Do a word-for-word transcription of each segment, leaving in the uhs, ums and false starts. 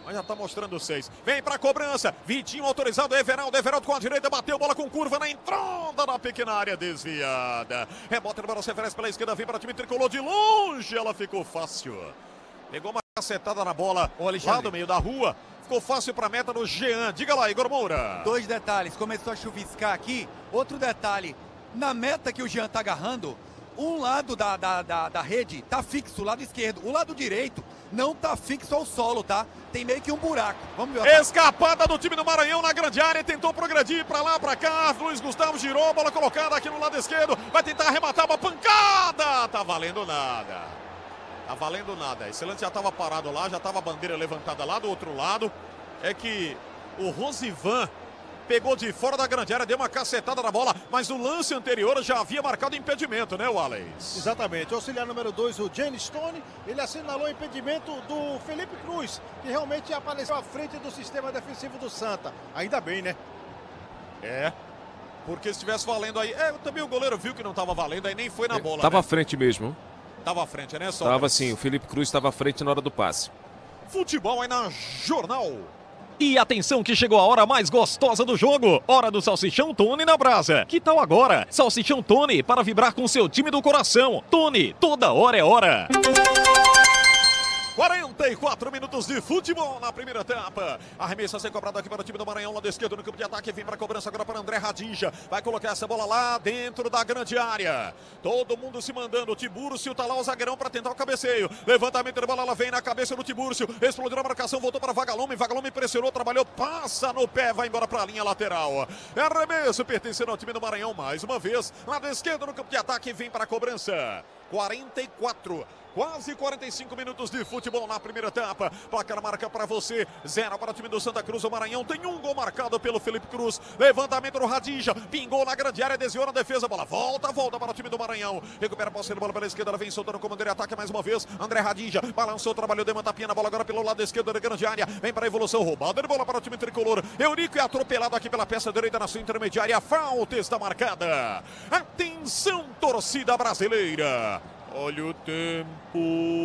Mas já tá mostrando seis. Vem pra cobrança. Vitinho autorizado. Everaldo. Everaldo com a direita. Bateu bola com curva na entrada da pequena área desviada. Rebota no bola. Se oferece pela esquerda. Vem para o time tricolor de longe. Ela ficou fácil. Pegou uma cacetada na bola lá do meio da rua. Ficou fácil para a meta do Jean. Diga lá, Igor Moura. Dois detalhes. Começou a chuviscar aqui. Outro detalhe. Na meta que o Jean tá agarrando, um lado da, da, da, da rede tá fixo, o lado esquerdo. O lado direito não tá fixo ao solo, tá? Tem meio que um buraco. Vamos ver. Escapada do time do Maranhão na grande área. Tentou progredir pra lá, pra cá. Luiz Gustavo girou. Bola colocada aqui no lado esquerdo. Vai tentar arrematar uma pancada. Tá valendo nada. Tá valendo nada. Excelente já tava parado lá. Já tava a bandeira levantada lá do outro lado. É que o Rosivan pegou de fora da grande área, deu uma cacetada na bola, mas o lance anterior já havia marcado impedimento, né, Wallace? Exatamente. O auxiliar número dois, o Jenny Stone, ele assinalou o impedimento do Felipe Cruz, que realmente apareceu à frente do sistema defensivo do Santa. Ainda bem, né? É, porque se estivesse valendo aí... É, também o goleiro viu que não estava valendo, aí nem foi na bola, Tava né? à frente mesmo. Tava à frente, né, só? Tava sim, o Felipe Cruz estava à frente na hora do passe. Futebol aí na Jornal. E atenção que chegou a hora mais gostosa do jogo. Hora do Salsichão Tony na brasa. Que tal agora? Salsichão Tony para vibrar com seu time do coração. Tony, toda hora é hora. quarenta e quatro minutos de futebol na primeira etapa. Arremessa a ser cobrado aqui para o time do Maranhão, lado esquerdo no campo de ataque. Vem para a cobrança agora para André Radinja. Vai colocar essa bola lá dentro da grande área. Todo mundo se mandando. O Tibúrcio tá lá, o zagueirão para tentar o cabeceio. Levantamento de bola, ela vem na cabeça do Tibúrcio. Explodiu a marcação, voltou para Vagalume. Vagalume pressionou, trabalhou, passa no pé, vai embora para a linha lateral. Arremesso pertencendo ao time do Maranhão mais uma vez. Lado esquerdo no campo de ataque, vem para a cobrança. quarenta e quatro. Quase quarenta e cinco minutos de futebol na primeira etapa. Placar marca para você. Zero para o time do Santa Cruz. O Maranhão tem um gol marcado pelo Felipe Cruz. Levantamento do Radinja. Pingou na grande área. Desviou na defesa. Bola volta, volta para o time do Maranhão. Recupera a posse de bola pela esquerda. Ela vem soltando o comando de ataque mais uma vez. André Radinja. Balançou, trabalhou, deu uma tapinha na bola agora pelo lado esquerdo da grande área. Vem para a evolução. Roubada de bola para o time tricolor. Eurico é atropelado aqui pela peça direita na sua intermediária. Falta está marcada. Atenção, torcida brasileira. Olha o tempo.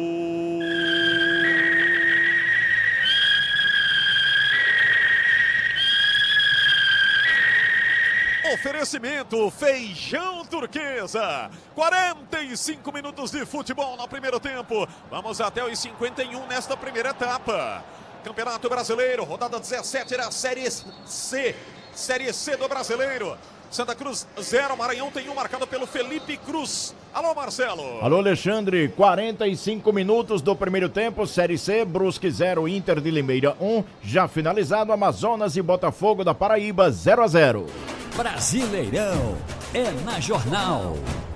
Oferecimento Feijão Turquesa. quarenta e cinco minutos de futebol no primeiro tempo. Vamos até os cinquenta e um nesta primeira etapa. Campeonato Brasileiro, rodada dezessete da Série C. Série C do Brasileiro. Santa Cruz zero, Maranhão tem um marcado pelo Felipe Cruz. Alô, Marcelo. Alô, Alexandre. quarenta e cinco minutos do primeiro tempo, Série C, Brusque zero, Inter de Limeira um. Já finalizado, Amazonas e Botafogo da Paraíba zero a zero. Brasileirão é na Jornal.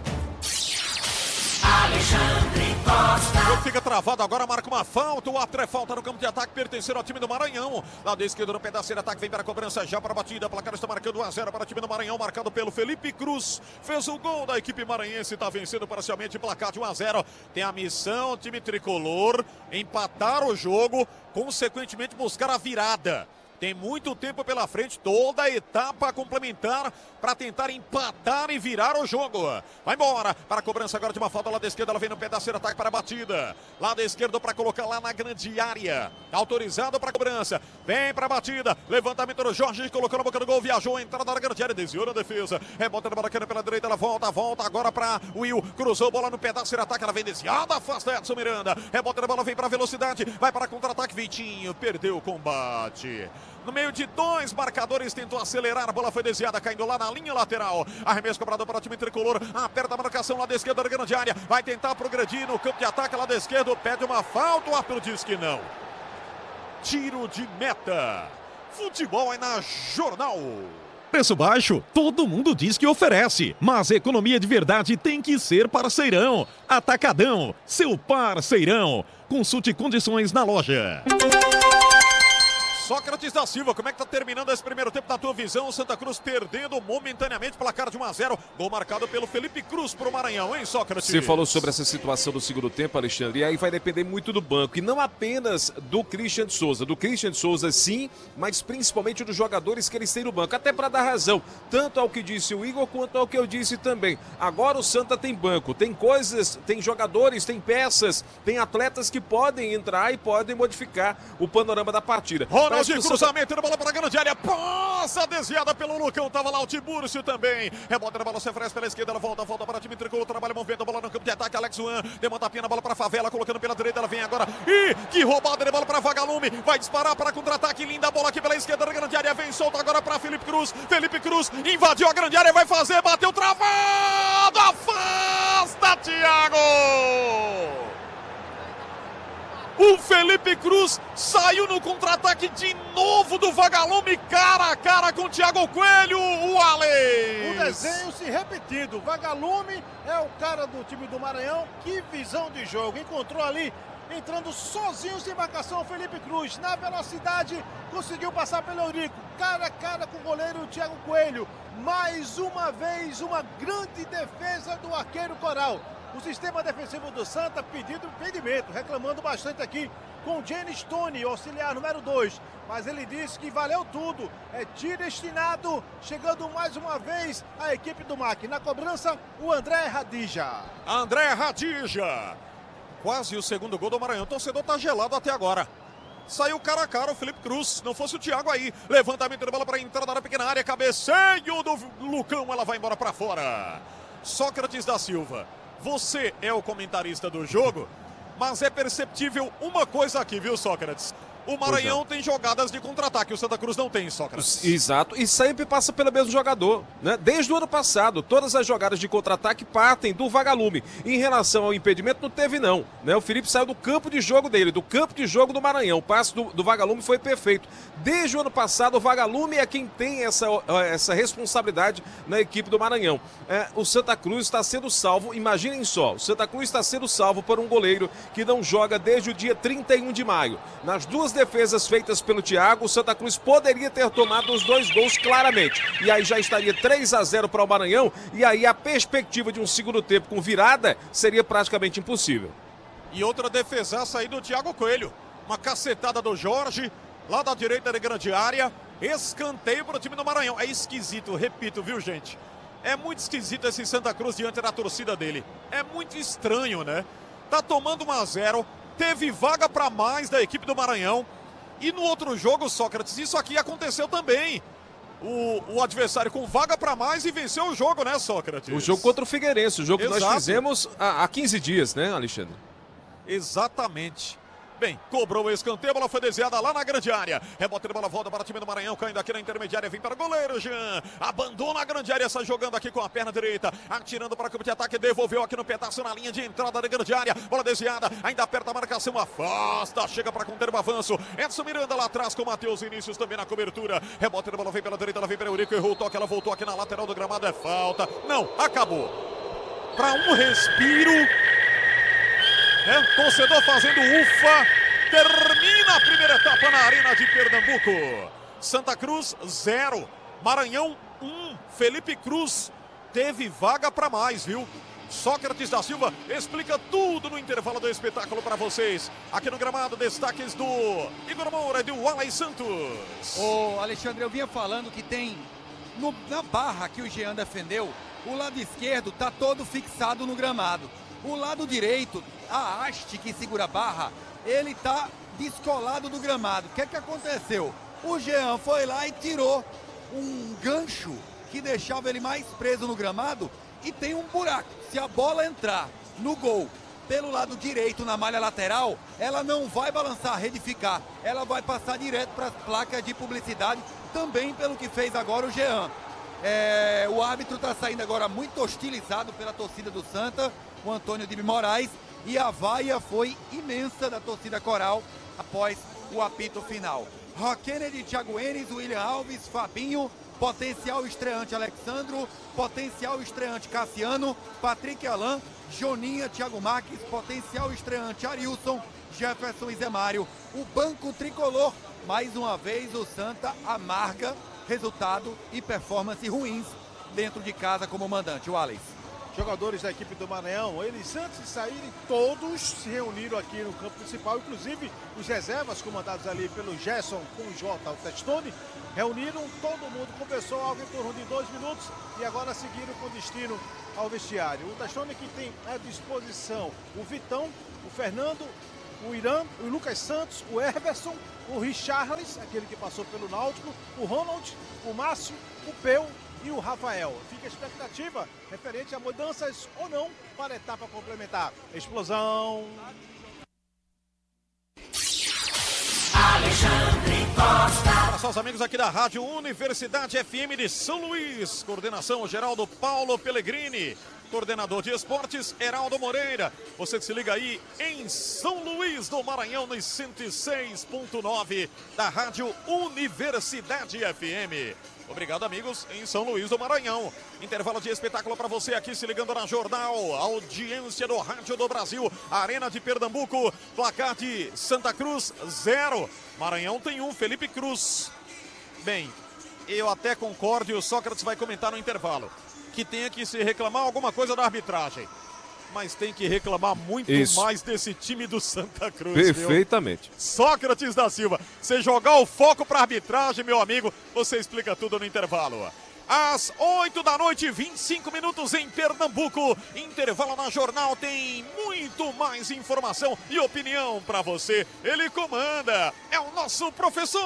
Alexandre Costa. O jogo fica travado agora, marca uma falta. O árbitro é falta no campo de ataque, pertencendo ao time do Maranhão. Lado esquerdo no pedaço de ataque, vem para a cobrança já para a batida. O placar está marcando um a zero para o time do Maranhão, marcado pelo Felipe Cruz. Fez o gol da equipe maranhense, está vencendo parcialmente, placar de um a zero. Tem a missão, time tricolor, empatar o jogo, consequentemente buscar a virada. Tem muito tempo pela frente, toda a etapa complementar para tentar empatar e virar o jogo. Vai embora para a cobrança agora de uma falta. Lado esquerdo, ela vem no pedaço de ataque para a batida. Lado esquerdo para colocar lá na grande área. Autorizado para a cobrança. Vem para a batida. Levantamento do Jorge, colocou na boca do gol. Viajou, entrada na grande área, desviou na defesa. Rebota na bola pela direita, ela volta, volta agora para o Will. Cruzou, bola no pedaço de ataque, ela vem desviada, afasta Edson Miranda. Rebota na bola, vem para a velocidade. Vai para contra-ataque, Vitinho. Perdeu o combate. No meio de dois marcadores, tentou acelerar, a bola foi desviada, caindo lá na linha lateral. Arremesso cobrado para o time tricolor, aperta a marcação lá da esquerda da grande área, vai tentar progredir no campo de ataque lá da esquerda, pede uma falta, o árbitro diz que não. Tiro de meta. Futebol é na Jornal. Preço baixo, todo mundo diz que oferece, mas economia de verdade tem que ser parceirão. Atacadão, seu parceirão. Consulte condições na loja. Sócrates da Silva, como é que tá terminando esse primeiro tempo na tua visão? Santa Cruz perdendo momentaneamente, placar de um a zero. Gol marcado pelo Felipe Cruz pro Maranhão, hein, Sócrates? Você falou sobre essa situação do segundo tempo, Alexandre, e aí vai depender muito do banco. E não apenas do Christian Souza. Do Christian Souza, sim, mas principalmente dos jogadores que eles têm no banco. Até para dar razão, tanto ao que disse o Igor, quanto ao que eu disse também. Agora o Santa tem banco, tem coisas, tem jogadores, tem peças, tem atletas que podem entrar e podem modificar o panorama da partida. Ronald de cruzamento, Santa... bola para a grande área, passa desviada pelo Lucão, tava lá o Tiburcio também. Rebote na bola, se oferece pela esquerda, ela volta, volta para o time tricolor, trabalha movendo a bola no campo de ataque, Alex Juan, demanda a pina, bola para a favela, colocando pela direita, ela vem agora, e que roubada de bola para Vagalume, vai disparar para contra-ataque, linda bola aqui pela esquerda da grande área, vem solta agora para Felipe Cruz, Felipe Cruz invadiu a grande área, vai fazer, bateu travado, afasta Thiago! O Felipe Cruz saiu no contra-ataque de novo do Vagalume, cara a cara com o Thiago Coelho, o Alex. O desenho se repetindo, Vagalume é o cara do time do Maranhão, que visão de jogo, encontrou ali, entrando sozinho sem marcação, o Felipe Cruz, na velocidade, conseguiu passar pelo Eurico, cara a cara com o goleiro Thiago Coelho, mais uma vez uma grande defesa do arqueiro Coral. O sistema defensivo do Santa pedindo impedimento, reclamando bastante aqui com o Jenny Stone, auxiliar número dois. Mas ele disse que valeu tudo, é tiro destinado, chegando mais uma vez a equipe do M A C. Na cobrança, o André Radija. André Radija, quase o segundo gol do Maranhão, o torcedor tá gelado até agora. Saiu cara a cara o Felipe Cruz, se não fosse o Thiago aí. Levantamento de bola para entrar na pequena área, cabeceio do Lucão, ela vai embora para fora. Sócrates da Silva. Você é o comentarista do jogo, mas é perceptível uma coisa aqui, viu, Sócrates? O Maranhão tem jogadas de contra-ataque, o Santa Cruz não tem, Sócrates. Exato, e sempre passa pelo mesmo jogador, né? Desde o ano passado, todas as jogadas de contra-ataque partem do Vagalume. Em relação ao impedimento, não teve não, né? O Felipe saiu do campo de jogo dele, do campo de jogo do Maranhão. O passe do, do Vagalume foi perfeito. Desde o ano passado, o Vagalume é quem tem essa, essa responsabilidade na equipe do Maranhão. É, o Santa Cruz está sendo salvo, imaginem só, o Santa Cruz está sendo salvo por um goleiro que não joga desde o dia trinta e um de maio. Nas duas defesas feitas pelo Thiago, o Santa Cruz poderia ter tomado os dois gols claramente. E aí já estaria três a zero para o Maranhão, e aí a perspectiva de um segundo tempo com virada seria praticamente impossível. E outra defesaça aí do Thiago Coelho. Uma cacetada do Jorge, lá da direita da grande área. Escanteio para o time do Maranhão. É esquisito, repito, viu, gente? É muito esquisito esse Santa Cruz diante da torcida dele. É muito estranho, né? Tá tomando um a zero. Teve vaga para mais da equipe do Maranhão. E no outro jogo, Sócrates, isso aqui aconteceu também. O, o adversário com vaga para mais e venceu o jogo, né, Sócrates? O jogo contra o Figueirense, o jogo Exato. que nós fizemos há, há quinze dias, né, Alexandre? Exatamente. Bem, cobrou o escanteio, a bola foi desviada lá na grande área. Rebote de bola, volta para o time do Maranhão, caindo aqui na intermediária, vem para o goleiro, Jean. Abandona a grande área, sai jogando aqui com a perna direita, atirando para o campo de ataque, devolveu aqui no pedaço na linha de entrada da grande área. Bola desviada, ainda aperta a marcação, afasta, chega para conter o avanço. Edson Miranda lá atrás com o Matheus Vinícius também na cobertura. Rebote de bola, vem pela direita, ela vem para o Eurico, errou o toque, ela voltou aqui na lateral do gramado, é falta. Não, acabou. Para um respiro, né? Torcedor fazendo ufa. Termina a primeira etapa na Arena de Pernambuco. Santa Cruz, zero. Maranhão, um. Felipe Cruz teve vaga para mais, viu? Sócrates da Silva explica tudo no intervalo do espetáculo para vocês. Aqui no gramado, destaques do Igor Moura e do Wallace Santos. Ô, Alexandre, eu vinha falando que tem no, na barra que o Jean defendeu, o lado esquerdo tá todo fixado no gramado. O lado direito, a haste que segura a barra, ele tá descolado do gramado. O que é que aconteceu? O Jean foi lá e tirou um gancho que deixava ele mais preso no gramado e tem um buraco. Se a bola entrar no gol pelo lado direito na malha lateral, ela não vai balançar a rede e ficar. Ela vai passar direto para as placas de publicidade, também pelo que fez agora o Jean. É, o árbitro está saindo agora muito hostilizado pela torcida do Santa, o Antônio de Moraes, e a vaia foi imensa da torcida coral após o apito final. Rock Kennedy, Thiago Enes, William Alves, Fabinho, potencial estreante Alexandro, potencial estreante Cassiano, Patrick Alain, Joninha, Thiago Marques, potencial estreante Arilson, Jefferson e Zé Mário. O banco tricolor, mais uma vez o Santa amarga resultado e performance ruins dentro de casa como mandante. O Alex. Jogadores da equipe do Maranhão, eles antes de saírem, todos se reuniram aqui no campo principal, inclusive os reservas comandados ali pelo Gerson com o Jota, o Testoni, reuniram, todo mundo conversou algo em torno de dois minutos e agora seguiram com destino ao vestiário. O Testoni que tem à disposição o Vitão, o Fernando, o Irã, o Lucas Santos, o Everson, o Richarlis, aquele que passou pelo Náutico, o Ronald, o Márcio, o Peu e o Rafael. Fica a expectativa referente a mudanças ou não para a etapa complementar. Explosão. Alexandre Costa. Para os amigos aqui da Rádio Universidade F M de São Luís. Coordenação geral do Paulo Pellegrini. Coordenador de esportes, Heraldo Moreira. Você que se liga aí em São Luís do Maranhão, nos cento e seis ponto nove da Rádio Universidade F M. Obrigado, amigos, em São Luís do Maranhão. Intervalo de espetáculo para você aqui se ligando na Jornal. Audiência do Rádio do Brasil. Arena de Pernambuco. Placar de Santa Cruz, zero. Maranhão tem um, Felipe Cruz. Bem, eu até concordo e o Sócrates vai comentar no intervalo que tenha que se reclamar alguma coisa da arbitragem. Mas tem que reclamar muito Isso. mais desse time do Santa Cruz. Perfeitamente. Viu? Sócrates da Silva, você jogar o foco para arbitragem, meu amigo, você explica tudo no intervalo. Às oito da noite, vinte e cinco minutos em Pernambuco. Intervalo na Jornal tem muito mais informação e opinião para você. Ele comanda, é o nosso professor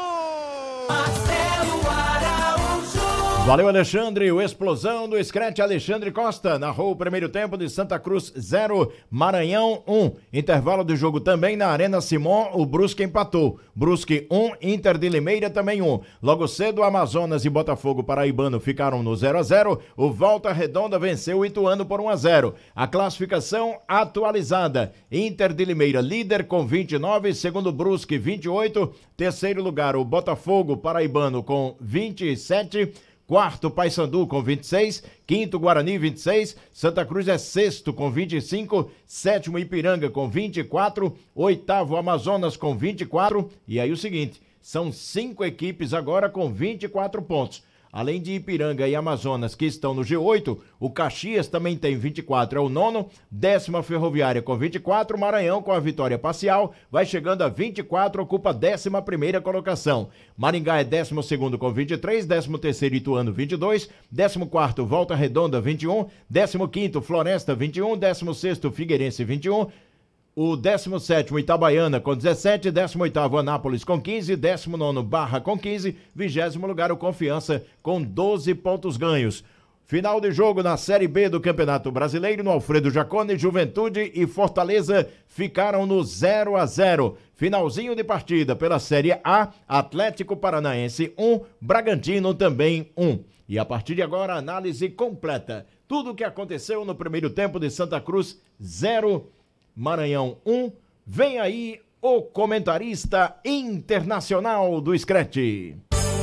Marcelo Araújo. Valeu, Alexandre. O Explosão do Scratch, Alexandre Costa narrou o primeiro tempo de Santa Cruz zero, Maranhão um. Intervalo do jogo também na Arena Simon, o Brusque empatou. Brusque um, Inter de Limeira também um. Logo cedo, Amazonas e Botafogo Paraibano ficaram no zero a zero. O Volta Redonda venceu o Ituano por um a zero. A classificação atualizada: Inter de Limeira líder com vinte e nove, segundo Brusque vinte e oito, terceiro lugar o Botafogo Paraibano com vinte e sete, quarto Paysandu com vinte e seis, quinto Guarani vinte e seis, Santa Cruz é sexto com vinte e cinco, sétimo Ipiranga com vinte e quatro, oitavo Amazonas com vinte e quatro, e aí o seguinte, são cinco equipes agora com vinte e quatro pontos. Além de Ipiranga e Amazonas, que estão no G oito, o Caxias também tem vinte e quatro, é o nono, décima Ferroviária com vinte e quatro, Maranhão com a vitória parcial, vai chegando a vinte e quatro, ocupa a décima primeira colocação. Maringá é décimo segundo com vinte e três, décimo terceiro Ituano vinte e dois, décimo quarto Volta Redonda vinte e um, décimo quinto Floresta vinte e um, décimo sexto Figueirense vinte e um, o décimo sétimo Itabaiana com dezessete, décimo oitavo Anápolis com quinze, décimo nono Barra com quinze, vigésimo lugar o Confiança com doze pontos ganhos. Final de jogo na Série B do Campeonato Brasileiro, no Alfredo Jaconi, Juventude e Fortaleza ficaram no zero a zero. Finalzinho de partida pela Série A, Atlético Paranaense um, Bragantino também um. E a partir de agora, análise completa. Tudo o que aconteceu no primeiro tempo de Santa Cruz, zero, Maranhão um. Vem aí o comentarista internacional do Scratch.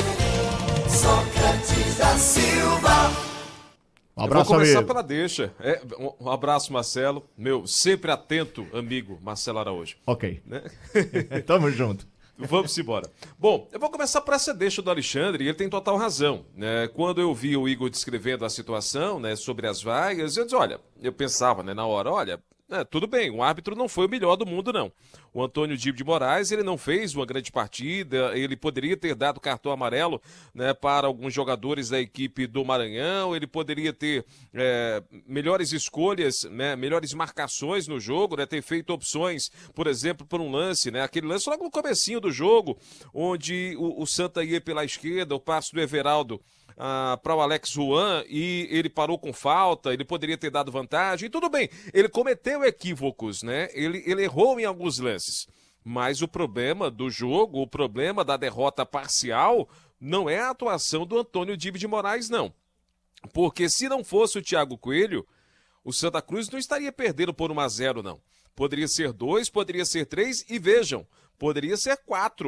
Sócrates da Silva. Um abraço, Eu vou começar amigo. pela deixa. É, um abraço, Marcelo. Meu sempre atento amigo, Marcelo Araújo. Ok. Né? Tamo junto. Vamos embora. Bom, eu vou começar por essa deixa do Alexandre, e ele tem total razão. Né? Quando eu vi o Igor descrevendo a situação, né, sobre as vagas, eu disse, olha, eu pensava, né, na hora, olha... É, tudo bem, o árbitro não foi o melhor do mundo, não. O Antônio Dibe de Moraes, ele não fez uma grande partida, ele poderia ter dado cartão amarelo, né, para alguns jogadores da equipe do Maranhão, ele poderia ter é, melhores escolhas, né, melhores marcações no jogo, né, ter feito opções, por exemplo, por um lance, né, aquele lance logo no comecinho do jogo, onde o, o Santa ia pela esquerda, o passe do Everaldo Ah, para o Alex Juan e ele parou com falta, ele poderia ter dado vantagem, e tudo bem, ele cometeu equívocos, né? Ele, ele errou em alguns lances, mas o problema do jogo, o problema da derrota parcial não é a atuação do Antônio Dibe de Moraes, não, porque se não fosse o Thiago Coelho, o Santa Cruz não estaria perdendo por um a zero, não. Poderia ser dois, poderia ser três e vejam, poderia ser quatro.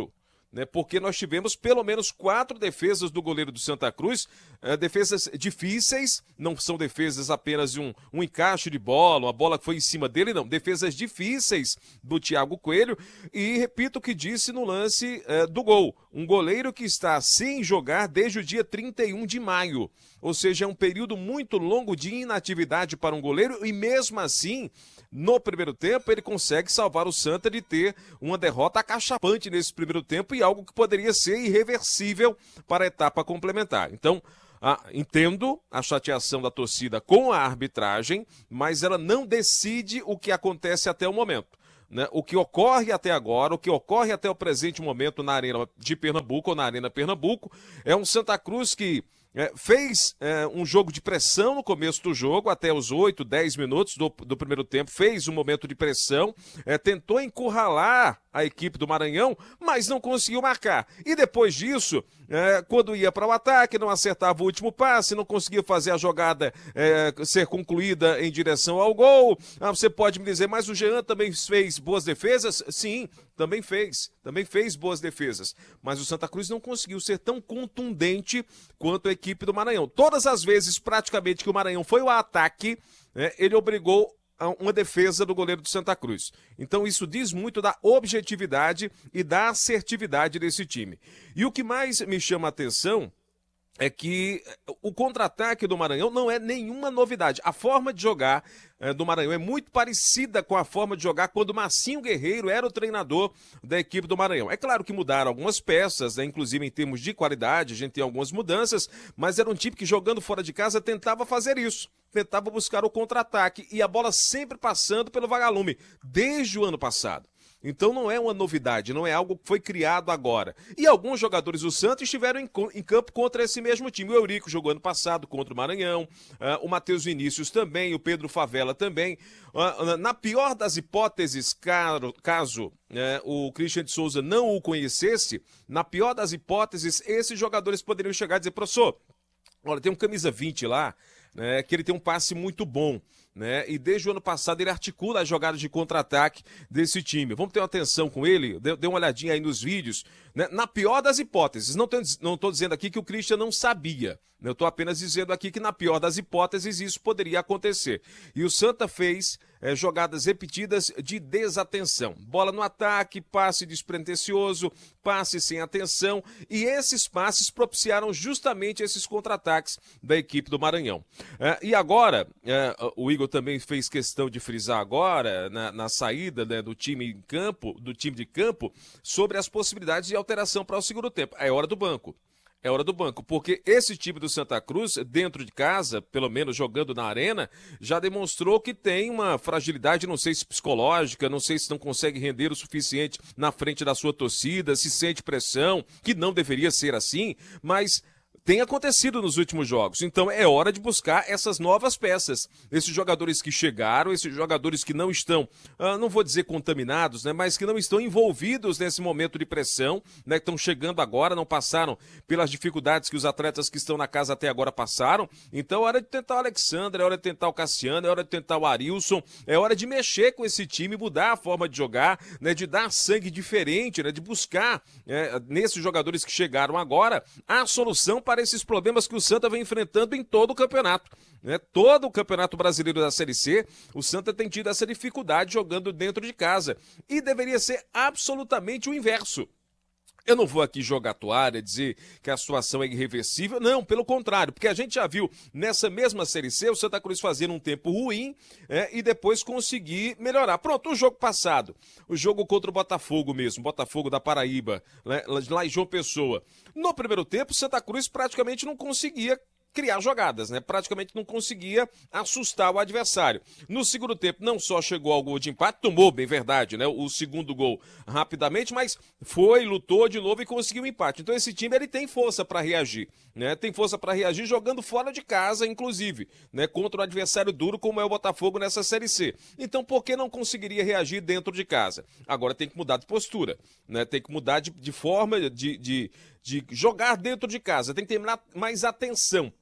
né, porque nós tivemos pelo menos quatro defesas do goleiro do Santa Cruz, é, defesas difíceis, não são defesas apenas de um, um encaixe de bola, uma bola que foi em cima dele, não, defesas difíceis do Thiago Coelho, e repito o que disse no lance é, do gol, um goleiro que está sem jogar desde o dia trinta e um de maio, ou seja, é um período muito longo de inatividade para um goleiro, e mesmo assim, no primeiro tempo, ele consegue salvar o Santa de ter uma derrota acachapante nesse primeiro tempo e algo que poderia ser irreversível para a etapa complementar. Então, ah, entendo a chateação da torcida com a arbitragem, mas ela não decide o que acontece até o momento. Né? O que ocorre até agora, o que ocorre até o presente momento na Arena de Pernambuco ou na Arena Pernambuco, é um Santa Cruz que É, fez é, um jogo de pressão no começo do jogo, até os oito, dez minutos do, do primeiro tempo, fez um momento de pressão, é, tentou encurralar a equipe do Maranhão, mas não conseguiu marcar. E depois disso, é, quando ia para o ataque, não acertava o último passe, não conseguia fazer a jogada é, ser concluída em direção ao gol. Ah, você pode me dizer, mas o Jean também fez boas defesas? Sim, também fez, também fez boas defesas. Mas o Santa Cruz não conseguiu ser tão contundente quanto a equipe do Maranhão. Todas as vezes, praticamente, que o Maranhão foi ao ataque, né, ele obrigou uma defesa do goleiro do Santa Cruz. Então isso diz muito da objetividade e da assertividade desse time. E o que mais me chama a atenção é que o contra-ataque do Maranhão não é nenhuma novidade. A forma de jogar é, do Maranhão é muito parecida com a forma de jogar quando Marcinho Guerreiro era o treinador da equipe do Maranhão. É claro que mudaram algumas peças, né, inclusive em termos de qualidade, a gente tem algumas mudanças, mas era um time que jogando fora de casa tentava fazer isso. Tentava buscar o contra-ataque e a bola sempre passando pelo vagalume, desde o ano passado. Então não é uma novidade, não é algo que foi criado agora. E alguns jogadores do Santos estiveram em, em campo contra esse mesmo time. O Eurico jogou ano passado contra o Maranhão, uh, o Matheus Vinícius também, o Pedro Favela também. Uh, na pior das hipóteses, caro, caso uh, o Christian de Souza não o conhecesse, na pior das hipóteses, esses jogadores poderiam chegar e dizer, professor, olha, tem um camisa vinte lá, né, que ele tem um passe muito bom, né, e desde o ano passado ele articula as jogadas de contra-ataque desse time. Vamos ter uma atenção com ele, dê, dê uma olhadinha aí nos vídeos, né, na pior das hipóteses, não estou não tô dizendo aqui que o Christian não sabia, né, eu estou apenas dizendo aqui que na pior das hipóteses isso poderia acontecer. E o Santa fez é, jogadas repetidas de desatenção, bola no ataque, passe despretensioso, passe sem atenção, e esses passes propiciaram justamente esses contra-ataques da equipe do Maranhão. É, e agora, é, o Igor também fez questão de frisar agora, na, na saída, né, do time em campo, do time de campo, sobre as possibilidades de alteração para o segundo tempo. É hora do banco. É hora do banco, porque esse time do Santa Cruz, dentro de casa, pelo menos jogando na arena, já demonstrou que tem uma fragilidade, não sei se psicológica, não sei se não consegue render o suficiente na frente da sua torcida, se sente pressão, que não deveria ser assim, mas tem acontecido nos últimos jogos. Então é hora de buscar essas novas peças. Esses jogadores que chegaram, esses jogadores que não estão, ah, não vou dizer contaminados, né, mas que não estão envolvidos nesse momento de pressão, né, que estão chegando agora, não passaram pelas dificuldades que os atletas que estão na casa até agora passaram. Então é hora de tentar o Alexandre, é hora de tentar o Cassiano, é hora de tentar o Arilson, é hora de mexer com esse time, mudar a forma de jogar, né, de dar sangue diferente, né, de buscar, né, nesses jogadores que chegaram agora, a solução para esses problemas que o Santa vem enfrentando em todo o campeonato. Né? Todo o campeonato brasileiro da Série C, o Santa tem tido essa dificuldade jogando dentro de casa. E deveria ser absolutamente o inverso. Eu não vou aqui jogar toalha, dizer que a situação é irreversível, não, pelo contrário, porque a gente já viu nessa mesma Série C o Santa Cruz fazer um tempo ruim é, e depois conseguir melhorar. Pronto, o jogo passado, o jogo contra o Botafogo mesmo, Botafogo da Paraíba, né, lá em João Pessoa. No primeiro tempo, o Santa Cruz praticamente não conseguia criar jogadas, né? Praticamente não conseguia assustar o adversário. No segundo tempo, não só chegou ao gol de empate, tomou, bem verdade, né? O segundo gol rapidamente, mas foi, lutou de novo e conseguiu o empate. Então esse time, ele tem força para reagir, né? Tem força para reagir jogando fora de casa, inclusive, né? Contra um adversário duro como é o Botafogo nessa Série C. Então por que não conseguiria reagir dentro de casa? Agora tem que mudar de postura, né? Tem que mudar de, de forma de, de, de jogar dentro de casa, tem que ter mais atenção.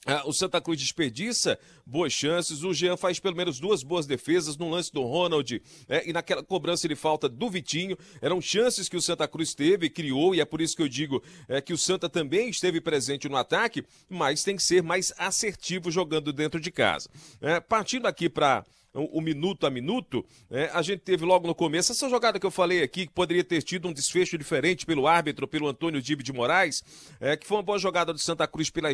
Ah, o Santa Cruz desperdiça boas chances, o Jean faz pelo menos duas boas defesas no lance do Ronald, né, e naquela cobrança de falta do Vitinho. Eram chances que o Santa Cruz teve, criou, e é por isso que eu digo é, que o Santa também esteve presente no ataque, mas tem que ser mais assertivo jogando dentro de casa. É, partindo aqui para o, o minuto a minuto, é, a gente teve logo no começo essa jogada que eu falei aqui, que poderia ter tido um desfecho diferente pelo árbitro, pelo Antônio Dibe de Moraes, é, que foi uma boa jogada do Santa Cruz pela